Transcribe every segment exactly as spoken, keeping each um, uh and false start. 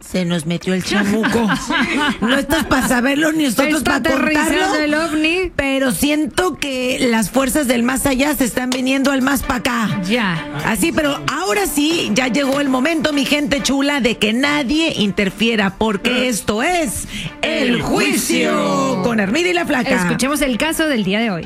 Se nos metió el chamuco. No estás para saberlo ni nosotros para contarlo. El ovni. Pero siento que las fuerzas del más allá se están viniendo al más para acá. Ya. Así, pero ahora sí, ya llegó el momento, mi gente chula, de que nadie interfiera, porque esto es El Juicio con Hermida y la Flaca. Escuchemos el caso del día de hoy.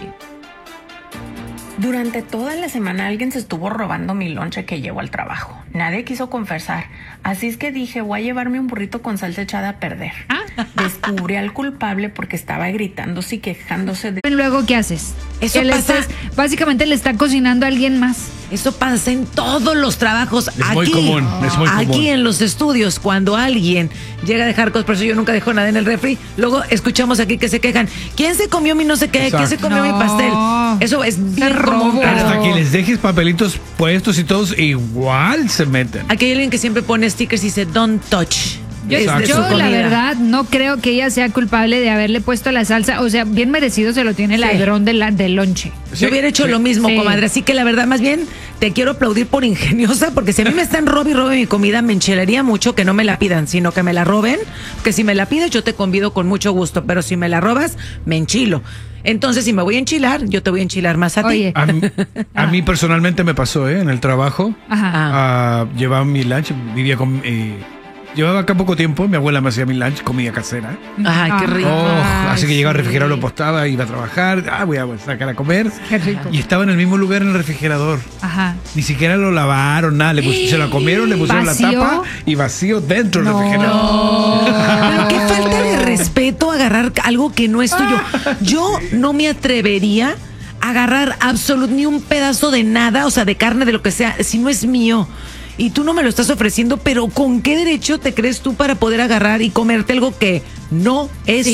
Durante toda la semana alguien se estuvo robando mi lonche que llevo al trabajo. Nadie quiso confesar. Así es que dije, voy a llevarme un burrito con salsa echada a perder. ¿Ah? Descubrí al culpable porque estaba gritándose y quejándose de... Luego, ¿qué haces? Eso ¿Qué le pasa- estás- básicamente le está cocinando a alguien más. Eso pasa en todos los trabajos. Es aquí, muy común, es muy aquí común. en los estudios, cuando alguien llega a dejar cosas, por eso yo nunca dejo nada en el refri, luego escuchamos aquí que se quejan. ¿Quién se comió mi no sé qué? ¿Quién se Exacto. comió mi No. pastel? Eso es bien robo. común. pero- Hasta que les dejes papelitos puestos y todos igual se meten. Aquí hay alguien que siempre pone stickers y dice don't touch. Yo, Es de yo, su la comida. verdad, no creo que ella sea culpable de haberle puesto la salsa. O sea, bien merecido se lo tiene el Sí. ladrón de la, del lonche. Yo hubiera hecho lo mismo, Sí. comadre. Así que la verdad, más bien, te quiero aplaudir por ingeniosa, porque si a mí me están robe y robe mi comida, me enchilaría mucho que no me la pidan, sino que me la roben. Que si me la pides, yo te convido con mucho gusto, pero si me la robas, me enchilo. Entonces, si me voy a enchilar, yo te voy a enchilar más a Oye. ti. A mí, a mí personalmente me pasó, ¿eh? En el trabajo. Ajá. Ah, llevaba mi lunch, vivía con... eh, llevaba acá poco tiempo, mi abuela me hacía mi lunch, comida casera. Ay, qué rico. Oh, así que llegaba al sí. refrigerador, lo postaba, iba a trabajar, ah, voy a sacar a comer. Qué rico. Y estaba en el mismo lugar en el refrigerador. Ajá. Ni siquiera lo lavaron, nada. Le pus- se la comieron, le pusieron ¿Vacío? la tapa y vacío dentro del No. refrigerador. Pero qué falta de respeto agarrar algo que no es tuyo. Yo no me atrevería a agarrar absolutamente ni un pedazo de nada, o sea, de carne, de lo que sea, si no es mío. Y tú no me lo estás ofreciendo, pero ¿con qué derecho te crees tú para poder agarrar y comerte algo que no es